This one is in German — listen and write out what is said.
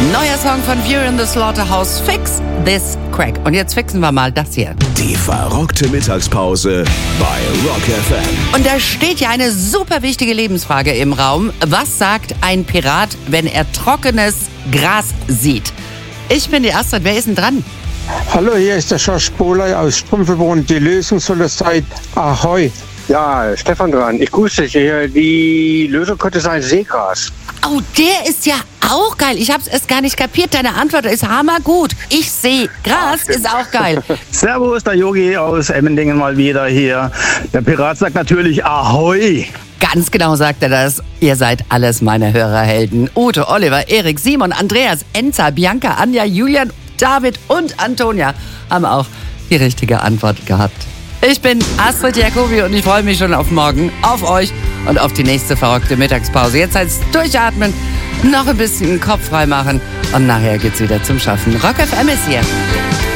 Neuer Song von Fury in the Slaughterhouse, Fix This Crack. Und jetzt fixen wir mal das hier. Die verrockte Mittagspause bei Rock FM. Und da steht ja eine super wichtige Lebensfrage im Raum. Was sagt ein Pirat, wenn er trockenes Gras sieht? Ich bin die Astrid, wer ist denn dran? Hallo, hier ist der Schorsch Bohler aus Strümpfelbrunn. Die Lösung soll es sein, Ahoi. Ja, Stefan dran. Ich grüße dich. Die Lösung könnte sein Seegras. Oh, der ist ja auch geil. Ich hab's erst gar nicht kapiert. Deine Antwort ist hammergut. Ich sehe Gras ist auch geil. Servus, der Yogi aus Emmendingen mal wieder hier. Der Pirat sagt natürlich Ahoi. Ganz genau sagt er das. Ihr seid alles meine Hörerhelden. Ute, Oliver, Erik, Simon, Andreas, Enza, Bianca, Anja, Julian, David und Antonia haben auch die richtige Antwort gehabt. Ich bin Astrid Jacobi und ich freue mich schon auf morgen, auf euch und auf die nächste verrückte Mittagspause. Jetzt heißt es durchatmen, noch ein bisschen Kopf frei machen und nachher geht's wieder zum Schaffen. Rock FM ist hier.